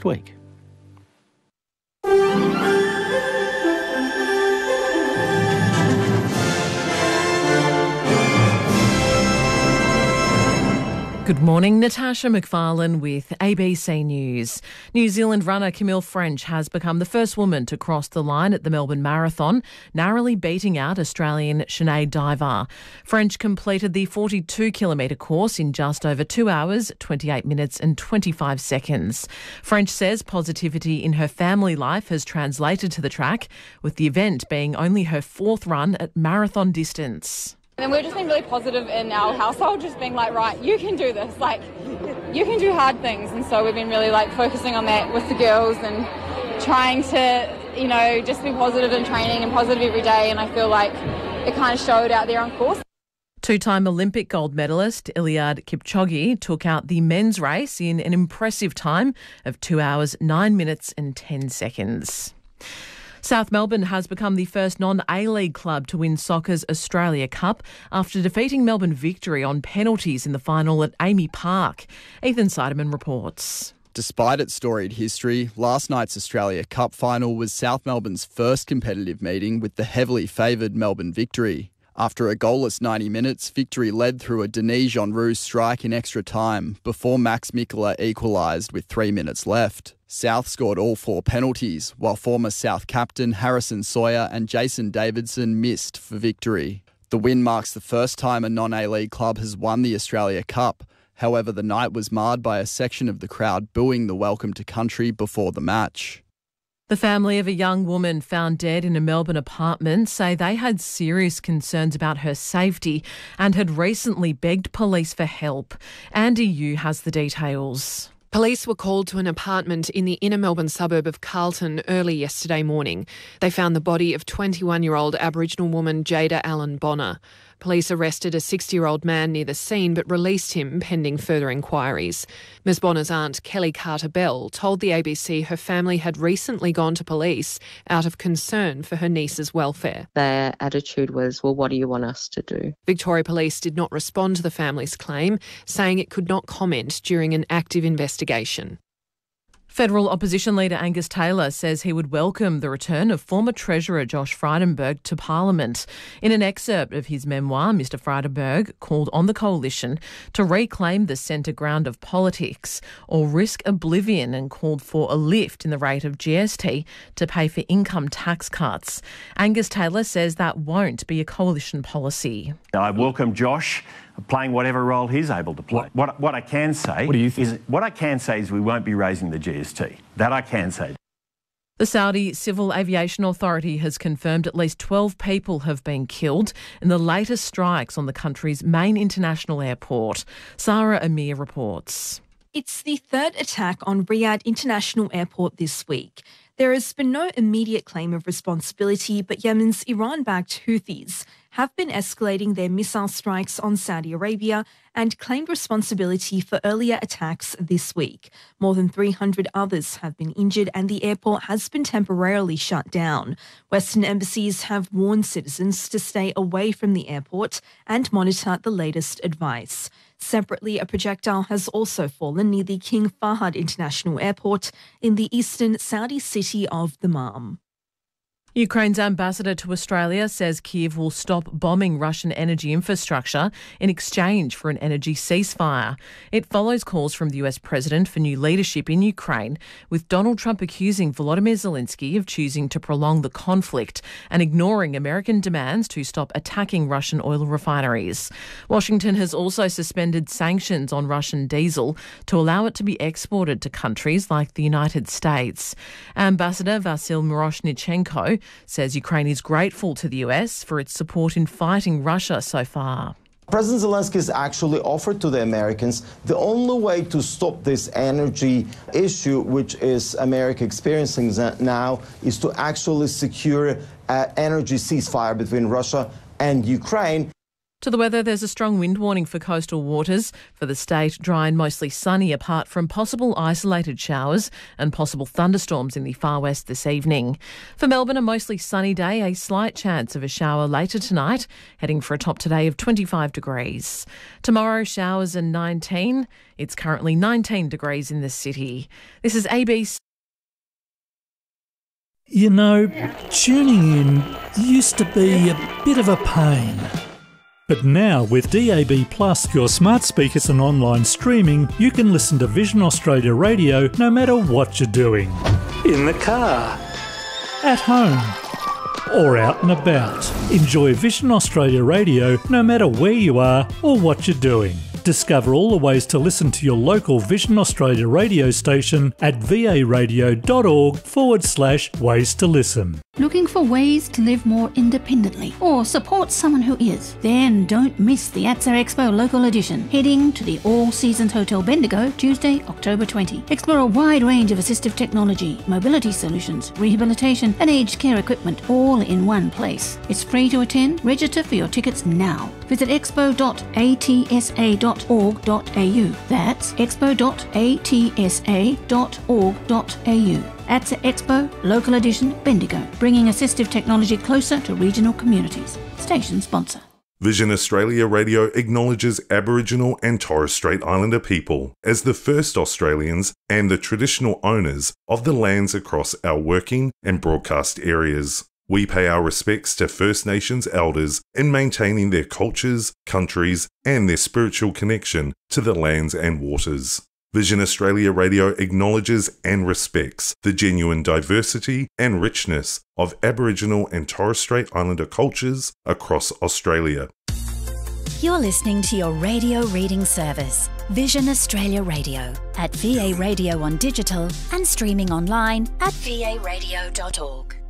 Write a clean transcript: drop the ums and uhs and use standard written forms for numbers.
next week. Good morning, Natasha McFarlane with ABC News. New Zealand runner Camille French has become the first woman to cross the line at the Melbourne Marathon, narrowly beating out Australian Sinead Diver. French completed the 42-kilometre course in just over 2 hours, 28 minutes and 25 seconds. French says positivity in her family life has translated to the track, with the event being only her fourth run at marathon distance. And we've just been really positive in our household, just being like, right, you can do this, like, you can do hard things. And so we've been really, focusing on that with the girls and trying to, just be positive in training and positive every day. And I feel like it kind of showed out there on course. Two-time Olympic gold medalist Eliud Kipchoge took out the men's race in an impressive time of 2 hours, 9 minutes and 10 seconds. South Melbourne has become the first non-A-League club to win soccer's Australia Cup after defeating Melbourne Victory on penalties in the final at Amy Park. Ethan Seidemann reports. Despite its storied history, last night's Australia Cup final was South Melbourne's first competitive meeting with the heavily favoured Melbourne Victory. After a goalless 90 minutes, Victory led through a Denis Jean-Roux strike in extra time before Max Mikkola equalised with 3 minutes left. South scored all 4 penalties, while former South captain Harrison Sawyer and Jason Davidson missed for Victory. The win marks the first time a non-A-League club has won the Australia Cup. However, the night was marred by a section of the crowd booing the welcome to country before the match. The family of a young woman found dead in a Melbourne apartment say they had serious concerns about her safety and had recently begged police for help. Andy Yu has the details. Police were called to an apartment in the inner Melbourne suburb of Carlton early yesterday morning. They found the body of 21-year-old Aboriginal woman Jada Allen Bonner. Police arrested a 60-year-old man near the scene but released him pending further inquiries. Ms Bonner's aunt, Kelly Carter-Bell, told the ABC her family had recently gone to police out of concern for her niece's welfare. Their attitude was, well, what do you want us to do? Victoria Police did not respond to the family's claim, saying it could not comment during an active investigation. Federal opposition leader Angus Taylor says he would welcome the return of former Treasurer Josh Frydenberg to Parliament. In an excerpt of his memoir, Mr Frydenberg called on the coalition to reclaim the centre ground of politics or risk oblivion and called for a lift in the rate of GST to pay for income tax cuts. Angus Taylor says that won't be a coalition policy. I welcome Josh playing whatever role he's able to play. What I can say is we won't be raising the GST. That I can say. The Saudi Civil Aviation Authority has confirmed at least 12 people have been killed in the latest strikes on the country's main international airport. Sarah Amir reports. It's the third attack on Riyadh International Airport this week. There has been no immediate claim of responsibility, but Yemen's Iran-backed Houthis have been escalating their missile strikes on Saudi Arabia and claimed responsibility for earlier attacks this week. More than 300 others have been injured and the airport has been temporarily shut down. Western embassies have warned citizens to stay away from the airport and monitor the latest advice. Separately, a projectile has also fallen near the King Fahd International Airport in the eastern Saudi city of Dammam. Ukraine's ambassador to Australia says Kyiv will stop bombing Russian energy infrastructure in exchange for an energy ceasefire. It follows calls from the US president for new leadership in Ukraine, with Donald Trump accusing Volodymyr Zelensky of choosing to prolong the conflict and ignoring American demands to stop attacking Russian oil refineries. Washington has also suspended sanctions on Russian diesel to allow it to be exported to countries like the United States. Ambassador Vasyl Miroshnichenko says Ukraine is grateful to the US for its support in fighting Russia so far. President Zelensky has actually offered to the Americans the only way to stop this energy issue, which is America experiencing now, is to actually secure an energy ceasefire between Russia and Ukraine. To the weather, there's a strong wind warning for coastal waters. For the state, dry and mostly sunny apart from possible isolated showers and possible thunderstorms in the far west this evening. For Melbourne, a mostly sunny day, a slight chance of a shower later tonight, heading for a top today of 25 degrees. Tomorrow, showers and 19. It's currently 19 degrees in the city. This is ABC. You know, tuning in used to be a bit of a pain. But now, with DAB+, your smart speakers and online streaming, you can listen to Vision Australia Radio no matter what you're doing. In the car, at home, or out and about. Enjoy Vision Australia Radio no matter where you are or what you're doing. Discover all the ways to listen to your local Vision Australia radio station at varadio.org/ways to listen. Looking for ways to live more independently or support someone who is? Then don't miss the ATSA Expo Local Edition, heading to the All Seasons Hotel Bendigo Tuesday, October 20. Explore a wide range of assistive technology, mobility solutions, rehabilitation and aged care equipment all in one place. It's free to attend. Register for your tickets now. Visit expo.atsa.org.au. That's expo.atsa.org.au. ATSA Expo Local Edition Bendigo, bringing assistive technology closer to regional communities. Station sponsor. Vision Australia Radio acknowledges Aboriginal and Torres Strait Islander people as the first Australians and the traditional owners of the lands across our working and broadcast areas. We pay our respects to First Nations elders in maintaining their cultures, countries, and their spiritual connection to the lands and waters. Vision Australia Radio acknowledges and respects the genuine diversity and richness of Aboriginal and Torres Strait Islander cultures across Australia. You're listening to your radio reading service, Vision Australia Radio, at VA Radio on digital and streaming online at varadio.org.